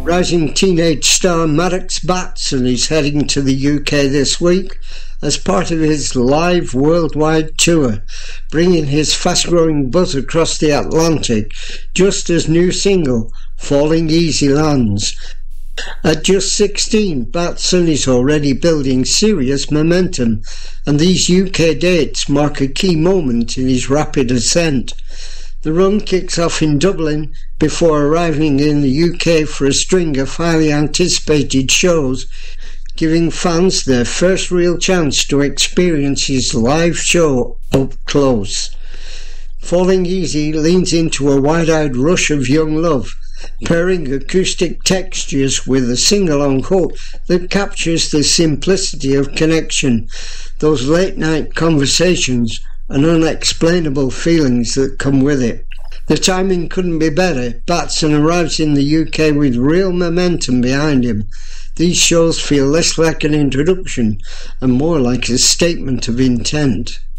Rising teenage star Maddox Batson is heading to the UK this week as part of his live worldwide tour, bringing his fast-growing buzz across the Atlantic just as new single Falling Easy lands. At just 16, Batson is already building serious momentum, and these UK dates mark a key moment in his rapid ascent. The run kicks off in Dublin before arriving in the UK for a string of highly anticipated shows, giving fans their first real chance to experience his live show up close. Falling Easy leans into a wide-eyed rush of young love, pairing acoustic textures with a sing-along hook that captures the simplicity of connection, those late-night conversations and unexplainable feelings that come with it. The timing couldn't be better. Batson arrives in the UK with real momentum behind him. These shows feel less like an introduction and more like a statement of intent.